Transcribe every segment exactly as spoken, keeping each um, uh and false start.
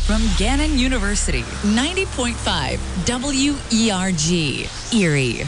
from Gannon University, ninety point five W E R G, Erie.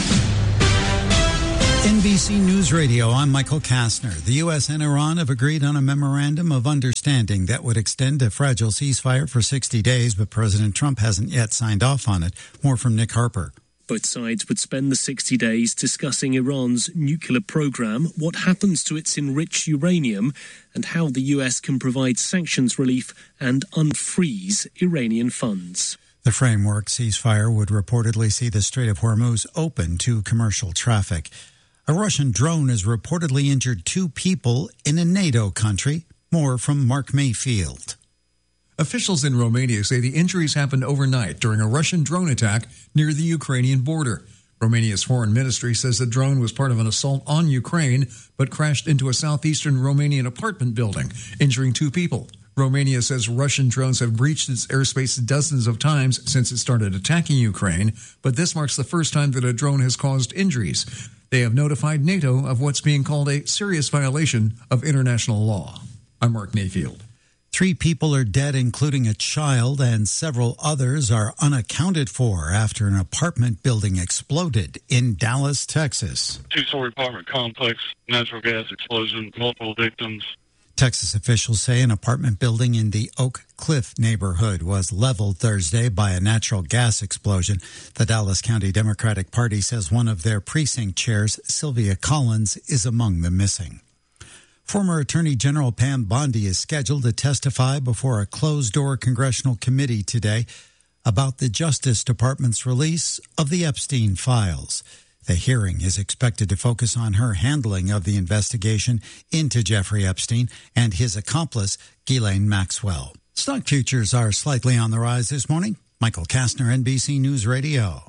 N B C News Radio, I'm Michael Kastner. The U S and Iran have agreed on a memorandum of understanding that would extend a fragile ceasefire for sixty days, but President Trump hasn't yet signed off on it. More from Nick Harper. Both sides would spend the sixty days discussing Iran's nuclear program, what happens to its enriched uranium, and how the U S can provide sanctions relief and unfreeze Iranian funds. The framework ceasefire would reportedly see the Strait of Hormuz open to commercial traffic. A Russian drone has reportedly injured two people in a NATO country. More from Mark Mayfield. Officials in Romania say the injuries happened overnight during a Russian drone attack near the Ukrainian border. Romania's foreign ministry says the drone was part of an assault on Ukraine, but crashed into a southeastern Romanian apartment building, injuring two people. Romania says Russian drones have breached its airspace dozens of times since it started attacking Ukraine, but this marks the first time that a drone has caused injuries. They have notified NATO of what's being called a serious violation of international law. I'm Mark Mayfield. Three people are dead, including a child, and several others are unaccounted for after an apartment building exploded in Dallas, Texas. Two-story apartment complex, natural gas explosion, multiple victims. Texas officials say an apartment building in the Oak Cliff neighborhood was leveled Thursday by a natural gas explosion. The Dallas County Democratic Party says one of their precinct chairs, Sylvia Collins, is among the missing. Former Attorney General Pam Bondi is scheduled to testify before a closed-door congressional committee today about the Justice Department's release of the Epstein files. The hearing is expected to focus on her handling of the investigation into Jeffrey Epstein and his accomplice, Ghislaine Maxwell. Stock futures are slightly on the rise this morning. Michael Kastner, N B C News Radio.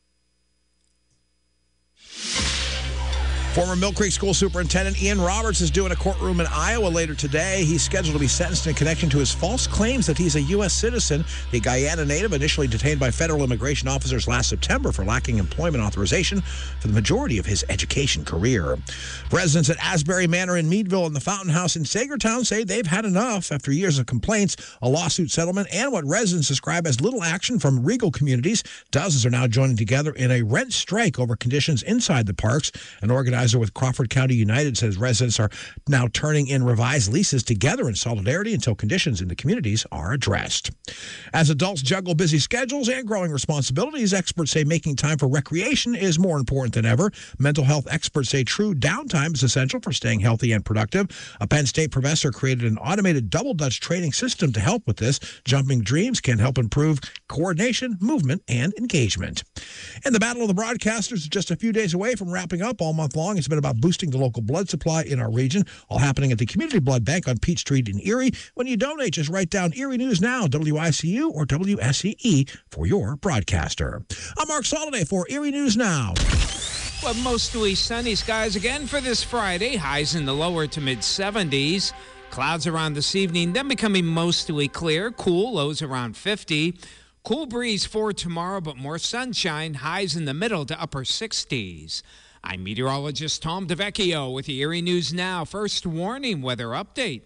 Former Mill Creek School Superintendent Ian Roberts is due in a courtroom in Iowa later today. He's scheduled to be sentenced in connection to his false claims that he's a U S citizen. The Guyana native, initially detained by federal immigration officers last September for lacking employment authorization for the majority of his education career. Residents at Asbury Manor in Meadville and the Fountain House in Sagertown say they've had enough after years of complaints, a lawsuit settlement, and what residents describe as little action from Regal communities. Dozens are now joining together in a rent strike over conditions inside the parks. An organizer with Crawford County United says residents are now turning in revised leases together in solidarity until conditions in the communities are addressed. As adults juggle busy schedules and growing responsibilities, experts say making time for recreation is more important than ever. Mental health experts say true downtime is essential for staying healthy and productive. A Penn State professor created an automated double Dutch training system to help with this. Jumping Dreams can help improve coordination, movement, and engagement. And the Battle of the Broadcasters is just a few days away from wrapping up. All month long, it's been about boosting the local blood supply in our region, all happening at the Community Blood Bank on Peach Street in Erie. When you donate, just write down Erie News Now, W I C U or W S E E for your broadcaster. I'm Mark Soliday for Erie News Now. Well, mostly sunny skies again for this Friday. Highs in the lower to mid seventies. Clouds around this evening, then becoming mostly clear. Cool, lows around fifty. Cool breeze for tomorrow, but more sunshine. Highs in the middle to upper sixties. I'm meteorologist Tom DeVecchio with the Erie News Now First Warning Weather Update.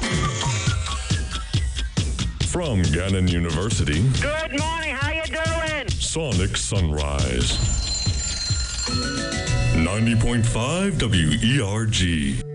From Gannon University. Good morning, how you doing? Sonic Sunrise. ninety point five W E R G.